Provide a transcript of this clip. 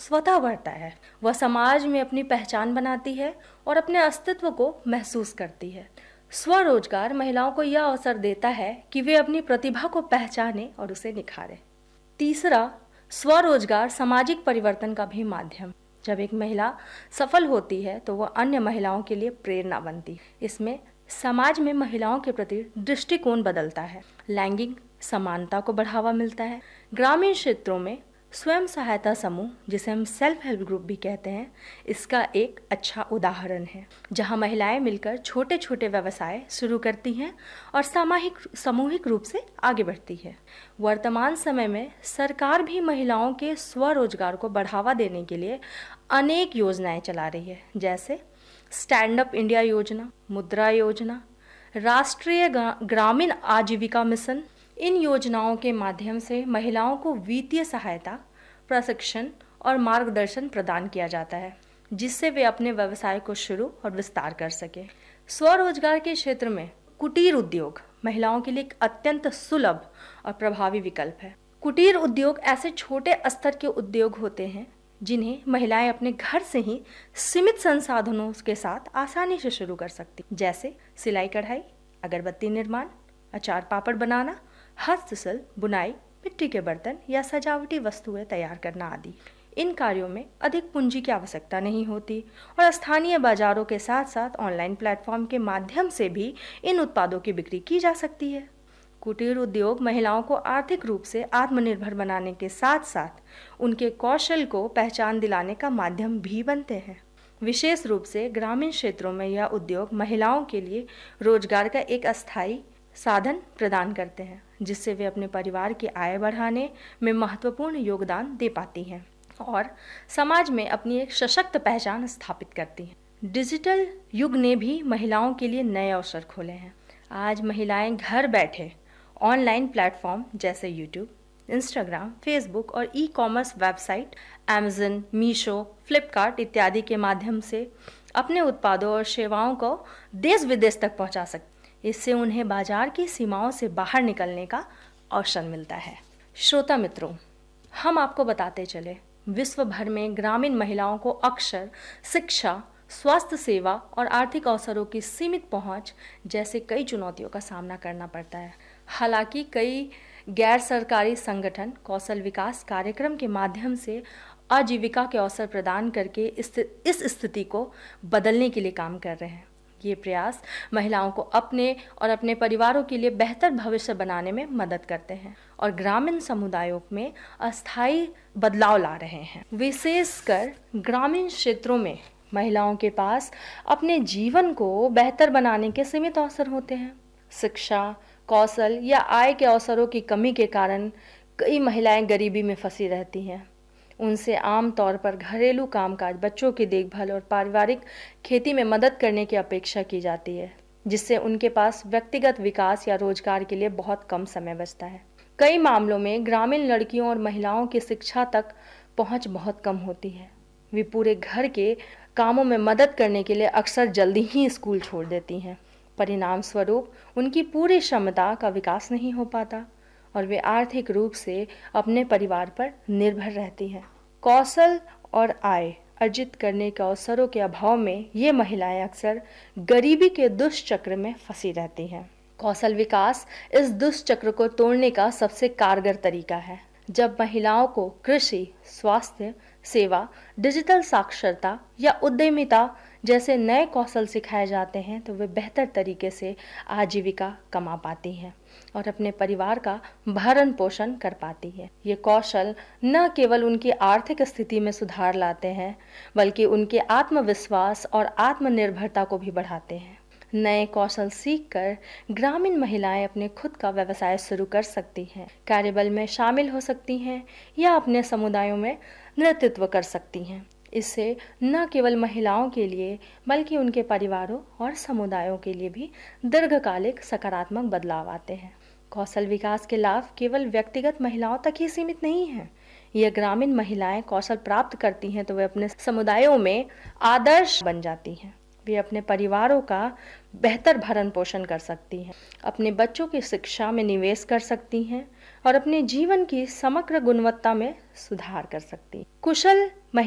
स्वतः बढ़ता है। वह समाज में अपनी पहचान बनाती है और अपने अस्तित्व को महसूस करती है। स्वरोजगार महिलाओं को यह अवसर देता है कि वे अपनी प्रतिभा को पहचानें और उसे निखारें। तीसरा, स्वरोजगार सामाजिक परिवर्तन का भी माध्यम। जब एक महिला सफल होती है तो वह अन्य महिलाओं के लिए प्रेरणा बनती है। इसमें समाज में महिलाओं के प्रति दृष्टिकोण बदलता है, लैंगिक समानता को बढ़ावा मिलता है। ग्रामीण क्षेत्रों में स्वयं सहायता समूह, जिसे हम सेल्फ हेल्प ग्रुप भी कहते हैं, इसका एक अच्छा उदाहरण है, जहां महिलाएं मिलकर छोटे छोटे व्यवसाय शुरू करती हैं और सामूहिक रूप से आगे बढ़ती है। वर्तमान समय में सरकार भी महिलाओं के स्वरोजगार को बढ़ावा देने के लिए अनेक योजनाएं चला रही है, जैसे स्टैंड अप इंडिया योजना, मुद्रा योजना, राष्ट्रीय ग्रामीण आजीविका मिशन। इन योजनाओं के माध्यम से महिलाओं को वित्तीय सहायता, प्रशिक्षण और मार्गदर्शन प्रदान किया जाता है, जिससे वे अपने व्यवसाय को शुरू और विस्तार कर सके। स्वरोजगार के क्षेत्र में कुटीर उद्योग महिलाओं के लिए एक अत्यंत सुलभ और प्रभावी विकल्प है। कुटीर उद्योग ऐसे छोटे स्तर के उद्योग होते हैं जिन्हें महिलाएं अपने घर से ही सीमित संसाधनों के साथ आसानी से शुरू कर सकती, जैसे सिलाई कढ़ाई, अगरबत्ती निर्माण, अचार पापड़ बनाना, हस्तशिल्प, बुनाई, मिट्टी के बर्तन या सजावटी वस्तुएं तैयार करना आदि। इन कार्यों में अधिक पूंजी की आवश्यकता नहीं होती और स्थानीय बाजारों के साथ साथ ऑनलाइन प्लेटफॉर्म के माध्यम से भी इन उत्पादों की बिक्री की जा सकती है। कुटीर उद्योग महिलाओं को आर्थिक रूप से आत्मनिर्भर बनाने के साथ साथ उनके कौशल को पहचान दिलाने का माध्यम भी बनते हैं। विशेष रूप से ग्रामीण क्षेत्रों में यह उद्योग महिलाओं के लिए रोजगार का एक अस्थायी साधन प्रदान करते हैं, जिससे वे अपने परिवार की आय बढ़ाने में महत्वपूर्ण योगदान दे पाती हैं और समाज में अपनी एक सशक्त पहचान स्थापित करती हैं। डिजिटल युग ने भी महिलाओं के लिए नए अवसर खोले हैं। आज महिलाएं घर बैठे ऑनलाइन प्लेटफॉर्म जैसे यूट्यूब, इंस्टाग्राम, फेसबुक और e-commerce website Amazon, Meesho, Flipkart इत्यादि के माध्यम से अपने उत्पादों और सेवाओं को देश विदेश तक पहुंचा सकती। इससे उन्हें बाजार की सीमाओं से बाहर निकलने का अवसर मिलता है। श्रोता मित्रों, हम आपको बताते चले, विश्व भर में ग्रामीण महिलाओं को अक्सर शिक्षा, स्वास्थ्य सेवा और आर्थिक अवसरों की सीमित पहुंच जैसे कई चुनौतियों का सामना करना पड़ता है। हालांकि कई गैर सरकारी संगठन कौशल विकास कार्यक्रम के माध्यम से आजीविका के अवसर प्रदान करके इस स्थिति को बदलने के लिए काम कर रहे हैं। ये प्रयास महिलाओं को अपने और अपने परिवारों के लिए बेहतर भविष्य बनाने में मदद करते हैं और ग्रामीण समुदायों में अस्थायी बदलाव ला रहे हैं। विशेषकर ग्रामीण क्षेत्रों में महिलाओं के पास अपने जीवन को बेहतर बनाने के सीमित अवसर होते हैं। शिक्षा, कौशल या आय के अवसरों की कमी के कारण कई महिलाएं गरीबी में फंसी रहती हैं। उनसे आम तौर पर घरेलू कामकाज, बच्चों की देखभाल और पारिवारिक खेती में मदद करने की अपेक्षा की जाती है, जिससे उनके पास व्यक्तिगत विकास या रोजगार के लिए बहुत कम समय बचता है। कई मामलों में ग्रामीण लड़कियों और महिलाओं की शिक्षा तक पहुंच बहुत कम होती है। वे पूरे घर के कामों में मदद करने के लिए अक्सर जल्दी ही स्कूल छोड़ देती हैं। परिणाम स्वरूप उनकी पूरी क्षमता का विकास नहीं हो पाता और वे आर्थिक रूप से अपने परिवार पर निर्भर रहती हैं। कौशल और आय अर्जित करने के अवसरों के अभाव में ये महिलाएं अक्सर गरीबी के दुष्चक्र में फंसी रहती हैं। कौशल विकास इस दुष्चक्र को तोड़ने का सबसे कारगर तरीका है। जब महिलाओं को कृषि, स्वास्थ्य सेवा, डिजिटल साक्षरता या उद्यमिता जैसे नए कौशल सिखाए जाते हैं तो वे बेहतर तरीके से आजीविका कमा पाती हैं और अपने परिवार का भरण पोषण कर पाती है। ये कौशल न केवल उनकी आर्थिक स्थिति में सुधार लाते हैं बल्कि उनके आत्मविश्वास और आत्मनिर्भरता को भी बढ़ाते हैं। नए कौशल सीखकर ग्रामीण महिलाएं अपने खुद का व्यवसाय शुरू कर सकती हैं, कार्यबल में शामिल हो सकती हैं या अपने समुदायों में नेतृत्व कर सकती हैं। इससे न केवल महिलाओं के लिए बल्कि उनके परिवारों और समुदायों के लिए भी दीर्घकालिक सकारात्मक बदलाव आते हैं। कौशल विकास के लाभ केवल व्यक्तिगत महिलाओं तक ही सीमित नहीं हैं। यह ग्रामीण महिलाएं कौशल प्राप्त करती हैं तो वे अपने समुदायों में आदर्श बन जाती हैं। वे अपने परिवारों का बेहतर भरण पोषण कर सकती हैं, अपने बच्चों की शिक्षा में निवेश कर सकती हैं और अपने जीवन की समग्र गुणवत्ता में सुधार कर सकती हैं। कुशल